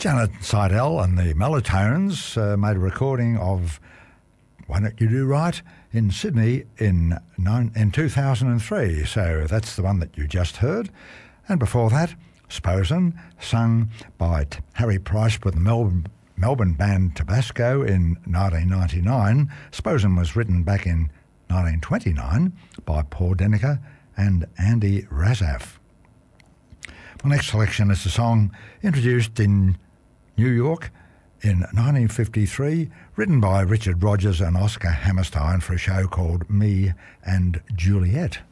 Janet Seidel and the Mellotones made a recording of Why Don't You Do Right in Sydney in 2003. So that's the one that you just heard. And before that, Sposen, sung by Harry Price with the Melbourne band Tabasco in 1999. Sposen was written back in 1929 by Paul Denneker and Andy Razaf. My next selection is a song introduced in New York in 1953, written by Richard Rodgers and Oscar Hammerstein for a show called Me and Juliet.